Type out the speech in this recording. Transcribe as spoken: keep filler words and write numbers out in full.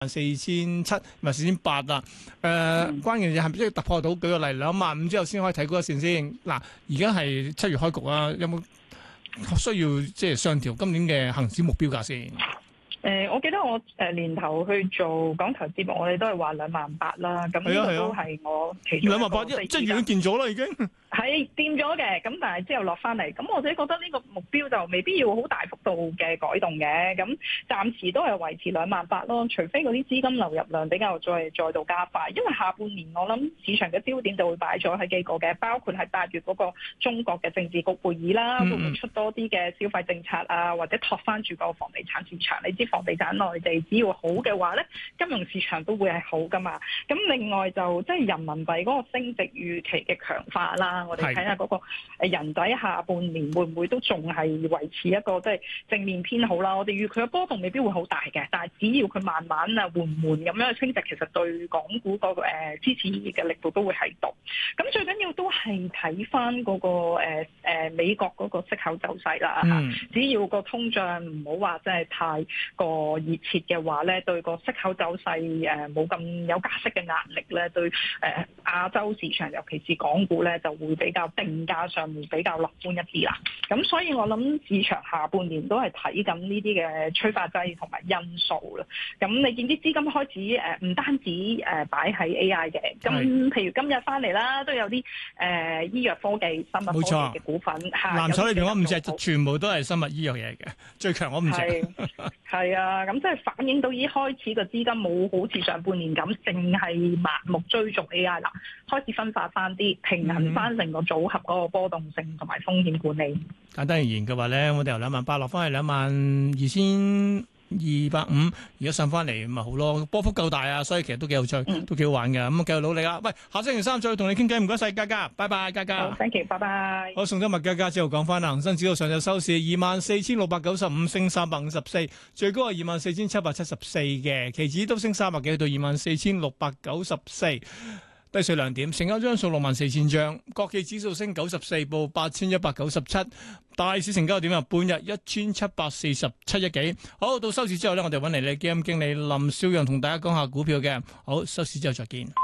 四千七，唔係四千八啦。誒，關鍵嘢係咪即係突破到？舉個例，兩萬五之後先可以睇高一線先。嗱，而家係七月開局啊，有冇需要即係上調今年嘅恒指目標價先？ 誒、呃，我記得我誒、呃、年頭去做港台節目，我哋都係話兩萬八啦。咁呢個都係我其中兩萬八，即係遠遠見咗啦，已經係掂咗嘅。咁但係之後落翻嚟，咁我自己覺得呢個目標就未必要好大幅度嘅改動嘅。咁暫時都係維持兩萬八咯，除非嗰啲資金流入量比較再再度加快。因為下半年我諗市場嘅焦點就會擺咗喺幾個嘅，包括係八月嗰個中國嘅政治局會議啦，會唔會出多啲嘅消費政策啊，或者托翻住個房地產市場？你知房地產內地只要好嘅話咧，金融市場都會係好噶嘛。咁另外就即係人民幣嗰個升值預期嘅強化啦，我哋睇下嗰個誒人仔下半年會唔會都仲係維持一個即係正面偏好啦。我哋預佢嘅波動未必會好大嘅，但係只要佢慢慢啊緩緩咁樣去升值，其實對港股個誒、呃、支持嘅力度都會喺度。咁最緊要都係睇翻嗰個誒、呃呃、美國嗰個息口走勢啦嚇、嗯。只要個通脹唔好話真係太過熱切嘅話咧，對個息口走勢誒冇咁有加息嘅壓力咧，對誒、呃、亞洲市場尤其是港股咧就會比較定價上面比較樂觀一啲啦。咁所以我諗市場下半年都係睇緊呢啲嘅催化劑同埋因素啦。咁你見啲資金開始誒唔單止誒擺喺 A I 嘅，咁譬如今日翻嚟啦，都有啲誒、呃、醫藥科技、生物科技嘅股份。 藍籌裏邊嗰五隻全部都係生物醫藥嘢嘅，最強嗰五隻。 係啊，咁即係反映到已開始個資金冇好似上半年咁，淨係盲目追逐 A I 啦，開始分化翻啲，平衡翻成個組合嗰個波動性同埋風險管理。 簡單而言嘅話咧，我哋由兩萬八落翻去兩萬二千二百五，而家上翻嚟咪好咯，波幅夠大啊，所以其實都幾有趣，嗯、都幾好玩嘅。咁繼續努力啦。喂，下星期三再同你傾偈，唔該晒，嘉嘉，拜拜，嘉嘉。 好 ，thank you，拜拜。 好，送咗麥嘉嘉之後講翻啦，恒生指數上晝收市二萬四千六百九十五，升三百五十四，最高係二萬四千七百七十四嘅，期指都升三百幾，到二萬四千六百九十四。低水兩點，成交張數六萬四千張，國企指數升九十四，報八千一百九十七，大市成交點啊，半日一千七百四十七億幾。好，到收市之後呢，我哋揾嚟你基金經理林少陽同大家講下股票嘅。好，收市之後再見。